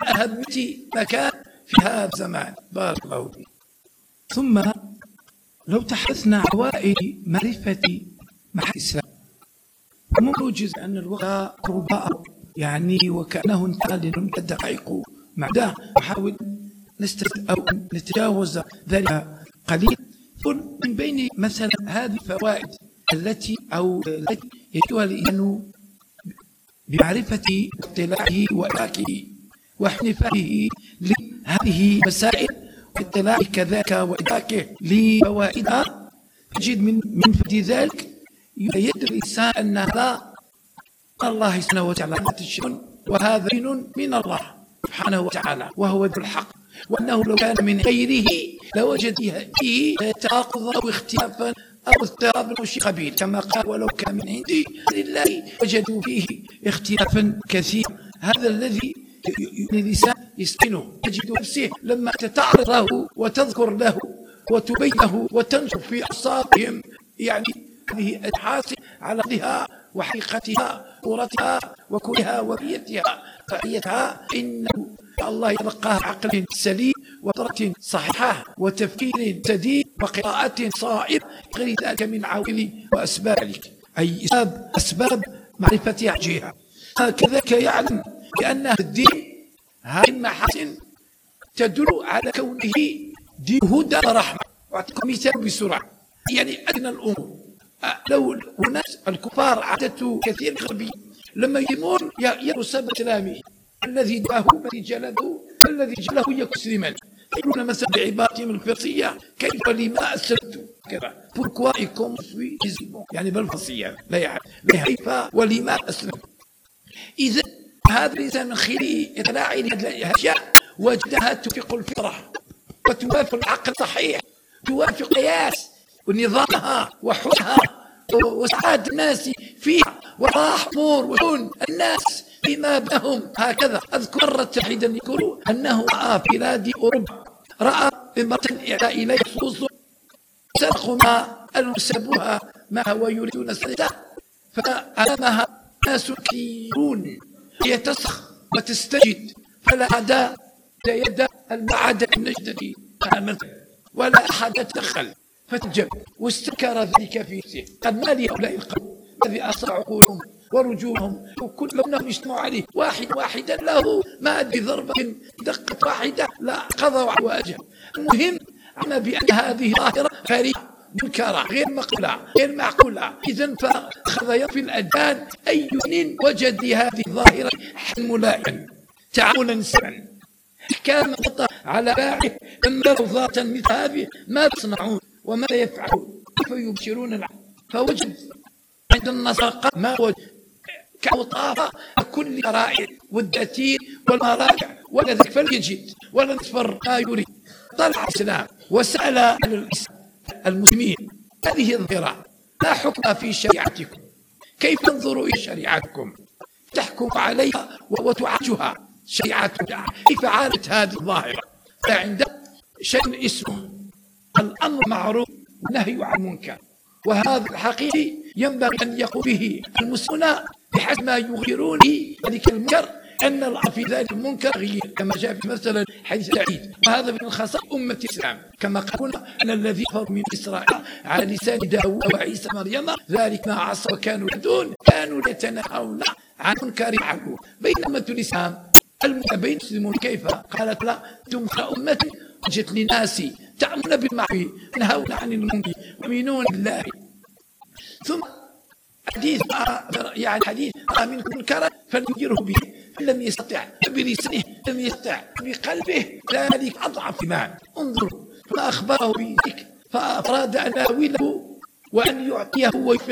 أهمية مكان في هذا الزمان. بارك الله فيك. ثم لو تحدثنا عن فوائد معرفة مع الإسلام، وموجز أن الوقت رباء يعني وكأنه انتهى دقائق معدة، نحاول نتجاوز ذلك قليلا. من بين مثلا هذه الفوائد التي يجدها الإنسان بمعرفة اطلاعه وإدراكه واحتفاله لهذه المسائل، واطلاعه كذلك وإدراكه لفوائدها، تجد من فضل ذلك يدرك الإنسان أن هذا الله سبحانه وتعالى وهذا دين من الله سبحانه وتعالى وهو ذو الحق، وأنه لو كان من غيره لوجد فيه تناقضا أو اختلافا أو اضطرابا أو شيء قبيل، كما قال ولو كان من عند لله وجدوا فيه اختلافا كثيرا. هذا الذي الإنسان يسكنه، تجد نفسه لما تتعرض له وتذكر له وتبينه وتنشر في أعصابهم يعني هذه الحاسة على أصلها وحقيقتها صورتها وكلها وفعيتها، إن الله يلقاها عقل سليم وفطرة صحيحة وتفكير سديد وقراءة صائب، غير ذلك من عوامل وأسباب ذلك، أي أسباب معرفة حجها. كذلك يعلم بأن الدين هذه المحاسن تدل على كونه دين هدى ورحمة. وأعطيكم مثال بسرعة، يعني أدنى الأمور، لو الناس الكفار عادة كثير غربي لما يمون يروا سبب إسلامه الذي دعاه الذي جلده الذي جله يكون مسلما، يقولون مثلا بعبارتهم الفرسية كيف لما أسلمتم كذا pourquoi et comment suis musulman، يعني بالفرسية لا يعرف كيف ولما أسلمتم. إذا هذا الإنسان من خلال إطلاعه هذه الأشياء وجدها توافق الفطرة وتوافق العقل الصحيح، توافق القياس ونظامها وحسنها وسعادة الناس فيها وراح أمور وشؤون الناس فيما بينهم. هكذا أذكر مرة واحدة يقولوا أنه رأى في بلاد أوروبا، رأى امرأة إعداء إليه خصوصا سرقوا ما أنسبوها ما هو يريدون سرقته، فأمامها ناس كثيرون يتسخ وتستجد، فلا أحد يد المعادة النجدة ولا أحد تدخل فتجب واستنكر ذلك في نفسه. قد ما لهؤلاء القوم الذي أصرع عقولهم ورجولهم وكلهم يجتمعوا عليه واحدا له ما أدري ضربة دقة واحدة لا قضوا على وجهه. المهم علم بأن هذه ظاهرة غريبة منكرة غير مقبولة غير معقولة. إذن فأخذ يطفي الأدان أي وجد هذه الظاهرة حل ملائما تعاملا سرا كان على باعه أن ذاتا مثل هذه ما تصنعون وما يفعلون كيف يبشرون العالم. فوجد عند النصارى ما وجد كأوطافة كل الشرائع والدساتير والمراجع ولا فليجد ولا نصفر ما يريد. طلع الإسلام وسأل المسلمين هذه الظاهرة لا حكم في شريعتكم، كيف تنظروا إلى شريعتكم تحكم عليها وتعالجها شريعتنا، كيف عالجت هذه الظاهرة؟ فعند شيء اسمه الأمر معروف والنهي عن المنكر، وهذا الحقيقي ينبغي أن يقوم به المسلمون بحسب ما يغيرون ذلك المنكر، أن الأمر في ذلك المنكر غير كما جاء في مثلا حديث العيد، وهذا من خصائص أمة الإسلام كما قلنا أن الذي كفر من إسرائيل على لسان داوود وعيسى مريم ذلك ما عصوا وكانوا يعتدون كانوا يتناهون عن منكر فعلوه. بينما الإسلام بين المسلمون كيف قالت لا أنتم أمة جئت للناس تأمرون بالمعروف تنهون عن المنكر وتؤمنون بالله. ثم حديث يعني حديث منكم منكرا فليغيره به، لم يستطع بلسانه لم يستطع بقلبه ذلك أضعف إيمان. انظروا فأخبره بذلك فأراد أن يناوله وأن يعطيه